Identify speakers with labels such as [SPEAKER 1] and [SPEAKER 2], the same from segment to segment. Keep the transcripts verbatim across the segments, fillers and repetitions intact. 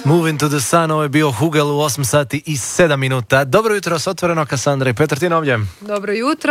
[SPEAKER 1] Moving to the Sun, ovo je bio Hugel u osam sati i sedam minuta. Dobro jutro s Otvoreno, Kasandra i Petrtina ovdje.
[SPEAKER 2] Dobro jutro.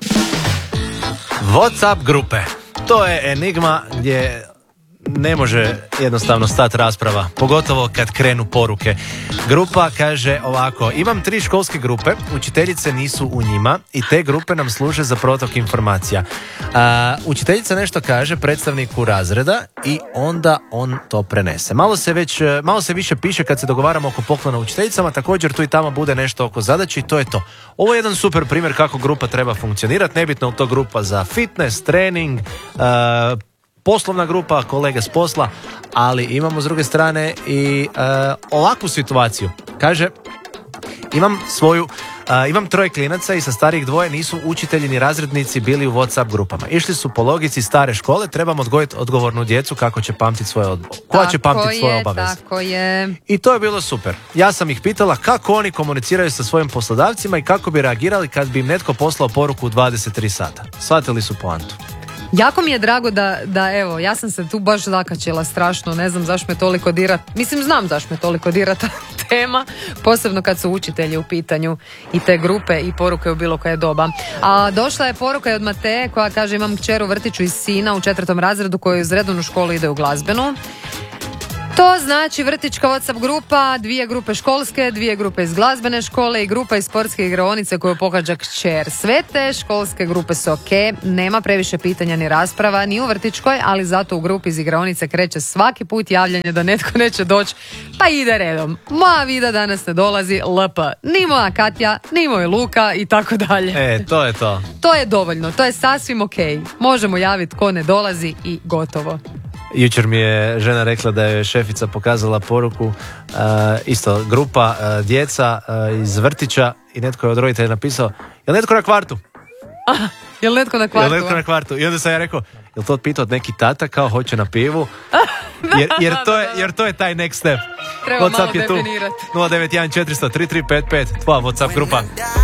[SPEAKER 1] WhatsApp grupe. To je enigma gdje ne može jednostavno stati rasprava, pogotovo kad krenu poruke. Grupa kaže ovako: imam tri školske grupe, učiteljice nisu u njima i te grupe nam služe za protok informacija. A, učiteljica nešto kaže predstavniku razreda i onda on to prenese. Malo se već, malo se više piše kad se dogovaramo oko poklona učiteljicama, također tu i tamo bude nešto oko zadaći i to je to. Ovo je jedan super primjer kako grupa treba funkcionirati, nebitno li to grupa za fitness, trening, uh, poslovna grupa, kolege s posla, ali imamo s druge strane i uh, ovakvu situaciju. Kaže, imam svoju, uh, imam troje klinaca i sa starih dvoje nisu učitelji ni razrednici bili u WhatsApp grupama. Išli su po logici stare škole, trebamo odgojiti odgovornu djecu kako će pamtiti svoje odgovore. Koja će pamtiti svoje obaveze.
[SPEAKER 2] Tako je.
[SPEAKER 1] I to je bilo super. Ja sam ih pitala kako oni komuniciraju sa svojim poslodavcima i kako bi reagirali kad bi im netko poslao poruku u dvadeset tri sata. Shvatili su poantu.
[SPEAKER 2] Jako mi je drago da, da evo, ja sam se tu baš zakačila strašno, ne znam zašto me toliko dira, mislim znam zašto me toliko dira ta tema, posebno kad su učitelji u pitanju i te grupe i poruke u bilo koje doba. A došla je poruka i od Mateje koja kaže: imam kćer u vrtiću i sina u četvrtom razredu koji iz redovnu školu ide u glazbenu. To znači vrtićka WhatsApp grupa, dvije grupe školske, dvije grupe iz glazbene škole i grupa iz sportske igraonice koju pohađa kćer. Sve te školske grupe su ok, nema previše pitanja ni rasprava, ni u vrtićkoj, ali zato u grupi iz igraonice kreće svaki put javljanje da netko neće doći, pa ide redom. Moja Vida danas ne dolazi, L P. Ni moja Katja, ni moj Luka i tako dalje.
[SPEAKER 1] E, to je to.
[SPEAKER 2] To je dovoljno, to je sasvim ok. Možemo javiti ko ne dolazi i gotovo.
[SPEAKER 1] Jučer mi je žena rekla da je šefica pokazala poruku, uh, isto grupa uh, djeca uh, iz vrtića i netko je od roditelja napisao: jel netko na kvartu?
[SPEAKER 2] Ah, jel netko na kvartu?
[SPEAKER 1] Jel netko na kvartu? I onda sam ja rekao: jel to pitao od neki tata kao hoće na pivu? Jer, jer, to, je, jer to je taj next step.
[SPEAKER 2] Treba
[SPEAKER 1] WhatsApp
[SPEAKER 2] malo
[SPEAKER 1] je tu
[SPEAKER 2] definirati.
[SPEAKER 1] nula devet jedan četiri sto tri tri pet pet, tvoja WhatsApp grupa.